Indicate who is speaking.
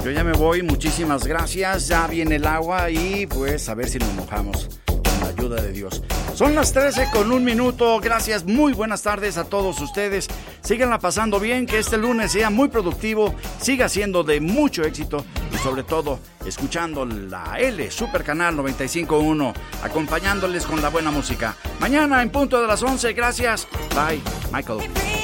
Speaker 1: Yo ya me voy, muchísimas gracias. Ya viene el agua y pues a ver si nos mojamos con la ayuda de Dios. Son las 13:01. Gracias, muy buenas tardes a todos ustedes. Síganla pasando bien, que este lunes sea muy productivo, siga siendo de mucho éxito y sobre todo escuchando la L Super Canal 95.1, acompañándoles con la buena música. Mañana en punto de las 11. Gracias. Bye, Michael.